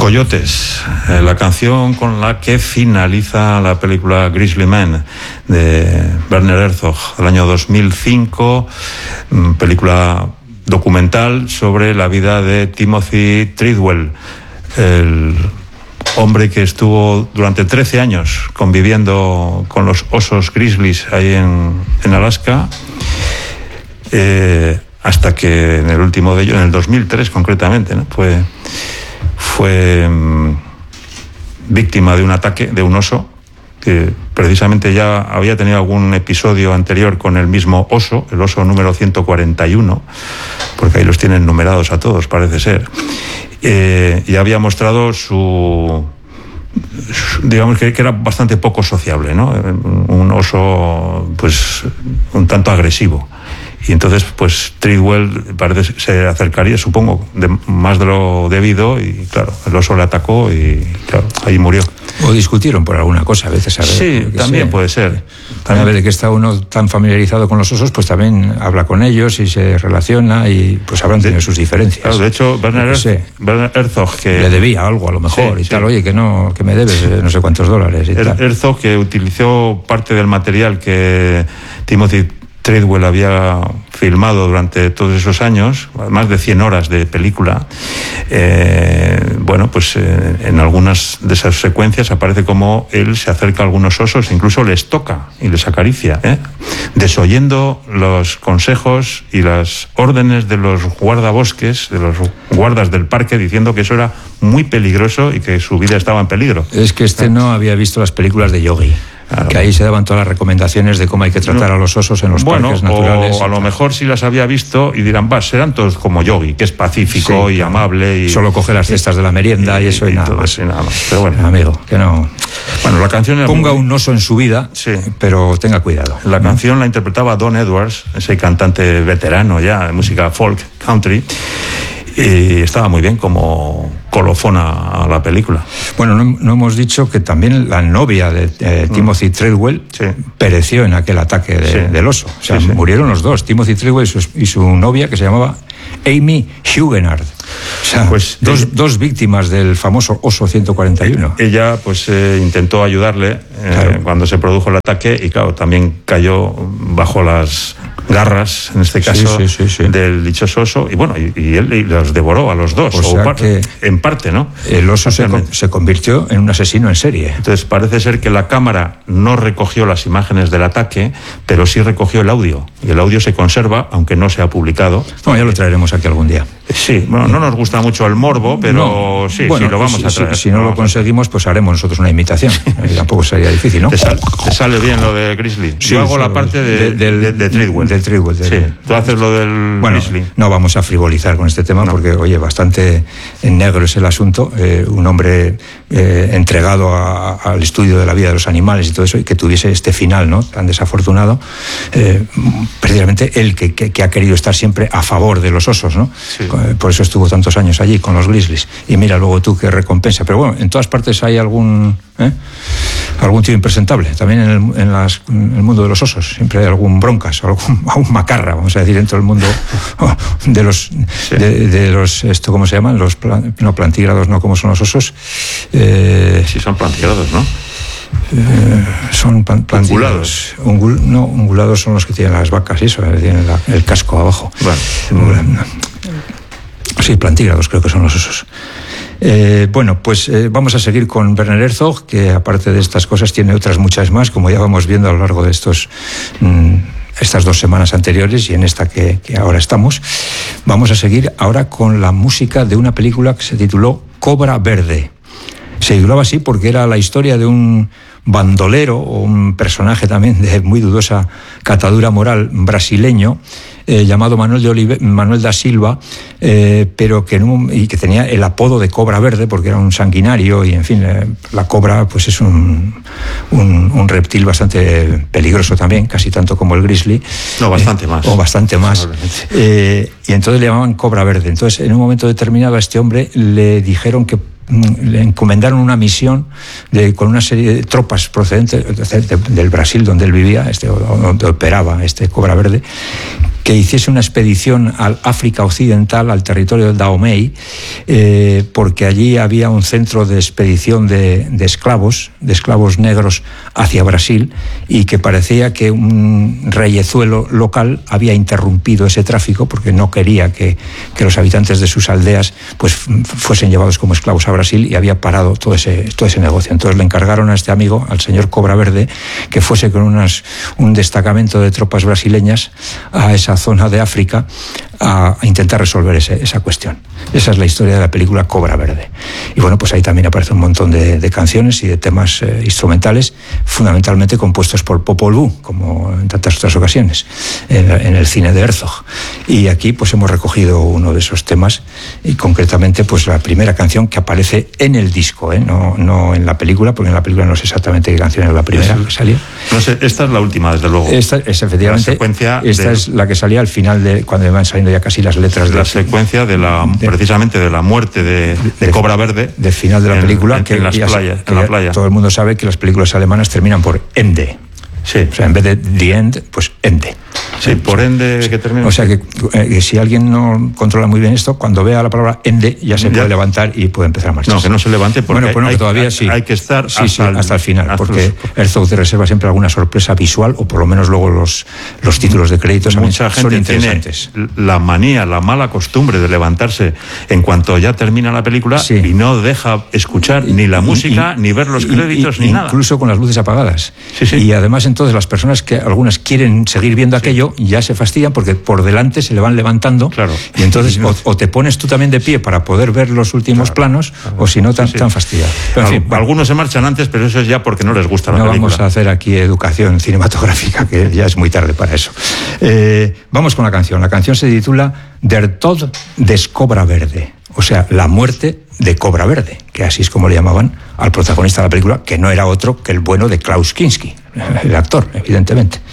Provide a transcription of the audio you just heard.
Coyotes, la canción con la que finaliza la película Grizzly Man de Werner Herzog del año 2005, película documental sobre la vida de Timothy Treadwell, el hombre que estuvo durante 13 años conviviendo con los osos grizzlies ahí en Alaska, hasta que en el último de ellos, en el 2003 concretamente, ¿no? Fue víctima de un ataque de un oso, que precisamente ya había tenido algún episodio anterior con el mismo oso, el oso número 141, porque ahí los tienen numerados a todos, parece ser, y había mostrado digamos que era bastante poco sociable, ¿no? Un oso, pues, un tanto agresivo. Y entonces, pues, Treadwell parece que se acercaría, supongo, más de lo debido, y claro, el oso le atacó y, claro, ahí murió. O discutieron por alguna cosa, a veces. Sí, también puede ser. También. A ver, de que está uno tan familiarizado con los osos, pues también habla con ellos y se relaciona, y pues habrán tenido sus diferencias. Claro, de hecho, Werner Herzog, que le debía algo a lo mejor, y tal, oye, que me debes no sé cuántos dólares y tal. Herzog, que utilizó parte del material que Timothy Treadwell había filmado durante todos esos años, más de 100 horas de película. Bueno, pues en algunas de esas secuencias aparece como él se acerca a algunos osos, incluso les toca y les acaricia, desoyendo los consejos y las órdenes de los guardabosques, de los guardas del parque, diciendo que eso era muy peligroso y que su vida estaba en peligro. Es que no había visto las películas de Yogi. Claro. Que ahí se daban todas las recomendaciones de cómo hay que tratar a los osos en los parques naturales. O a lo mejor sí las había visto y dirán, serán todos como Yogi, que es pacífico y amable. Y solo coge las cestas de la merienda y eso y nada más. Pero bueno, amigo, que no. Bueno, la canción ponga un oso en su vida, pero tenga cuidado. La canción la interpretaba Don Edwards, ese cantante veterano ya de música folk, country. Y estaba muy bien como colofona a la película. Bueno, no hemos dicho que también la novia de Timothy Treadwell pereció en aquel ataque del oso. O sea, murieron los dos, Timothy Treadwell y su novia, que se llamaba Amy Huguenard. O sea, pues dos víctimas del famoso oso 141. Ella pues intentó ayudarle cuando se produjo el ataque, y claro, también cayó bajo las garras, en este caso, del dichoso oso, y bueno, y él los devoró a los dos, en parte, ¿no? El oso se convirtió en un asesino en serie. Entonces parece ser que la cámara no recogió las imágenes del ataque, pero sí recogió el audio, y el audio se conserva, aunque no se ha publicado. No, ya lo traeremos aquí algún día. Sí, bueno, no nos gusta mucho el morbo, pero lo vamos a traer. Si no lo conseguimos, pues haremos nosotros una imitación. Tampoco sería difícil, ¿no? Te sale bien lo de Grizzly. Yo hago la parte de Treadwell. Del Treadwell. Sí, tú haces lo del Grizzly. No vamos a frivolizar con este tema, porque, oye, bastante en negro es el asunto. Un hombre entregado al estudio de la vida de los animales y todo eso, y que tuviese este final, ¿no?, tan desafortunado. Precisamente él, que ha querido estar siempre a favor de los osos, ¿no? Sí. Por eso estuvo tantos años allí con los grizzlies. Y mira luego tú qué recompensa. Pero bueno, en todas partes hay algún tío impresentable. También en el mundo de los osos siempre hay algún broncas, o algún macarra, vamos a decir, dentro del mundo de los esto, ¿cómo se llaman? Plantígrados, no, ¿cómo son los osos? Sí, son plantígrados, ¿no? Son ungulados. Ungulados son los que tienen las vacas, y eso, tienen el casco abajo. Bueno. Sí, plantígrados creo que son los osos. Bueno, pues vamos a seguir con Werner Herzog, que aparte de estas cosas tiene otras muchas más, como ya vamos viendo a lo largo de estas 2 semanas anteriores y en esta que ahora estamos. Vamos a seguir ahora con la música de una película que se tituló Cobra Verde. Se titulaba así porque era la historia de un bandolero, o un personaje también de muy dudosa catadura moral brasileño, llamado Manuel da Silva, pero que tenía el apodo de Cobra Verde porque era un sanguinario, y en fin, la cobra pues es un reptil bastante peligroso también, casi tanto como el grizzly. No, bastante más. O bastante más. Y entonces le llamaban Cobra Verde. Entonces, en un momento determinado a este hombre le dijeron que le encomendaron una misión con una serie de tropas procedentes del Brasil, donde él vivía, donde operaba este Cobra Verde, que hiciese una expedición al África Occidental, al territorio del Dahomey, porque allí había un centro de expedición de esclavos negros hacia Brasil, y que parecía que un reyezuelo local había interrumpido ese tráfico porque no quería que los habitantes de sus aldeas pues fuesen llevados como esclavos a Brasil, y había parado todo ese negocio. Entonces le encargaron a este amigo, al señor Cobra Verde, que fuese con un destacamento de tropas brasileñas a esa zona de África a intentar resolver esa cuestión. Esa es la historia de la película Cobra Verde. Y bueno, pues ahí también aparece un montón de canciones y de temas instrumentales, fundamentalmente compuestos por Popol Vuh, como en tantas otras ocasiones, en el cine de Herzog. Y aquí pues hemos recogido uno de esos temas, y concretamente pues la primera canción que aparece en el disco, no en la película, porque en la película no sé exactamente qué canción es la primera que salió. No sé, esta es la última, desde luego. Esta es efectivamente, esta es la que salía al final, cuando iban saliendo ya casi las letras. La secuencia precisamente de la muerte de Cobra Verde. Del final de la película. En la playa. Todo el mundo sabe que las películas alemanas terminan por Ende. Sí. O sea, en vez de The End, pues Ende. Sí, por Ende que termina. O sea que si alguien no controla muy bien esto, cuando vea la palabra Ende ya se puede levantar y puede empezar a marchar. No, que no se levante porque todavía sí. Hay que estar hasta el final, porque Herzog te reserva siempre alguna sorpresa visual, o por lo menos luego los títulos de créditos. Mucha gente son interesantes. Tiene la manía, la mala costumbre de levantarse en cuanto ya termina la película, y no deja escuchar ni la música, ni ver los créditos, ni nada. Incluso con las luces apagadas. Sí. Y además entonces las personas que algunas quieren seguir viendo aquello ya se fastidian, porque por delante se le van levantando. Claro. Y entonces o te pones tú también de pie para poder ver los últimos planos, o si no, tan fastidiado. Pero, en fin, algunos se marchan antes, pero eso es ya porque no les gusta la película. No vamos a hacer aquí educación cinematográfica, que ya es muy tarde para eso. Vamos con la canción. La canción se titula Der Tod des Cobra Verde, o sea, la muerte de Cobra Verde, que así es como le llamaban al protagonista de la película, que no era otro que el bueno de Klaus Kinski, el actor, evidentemente.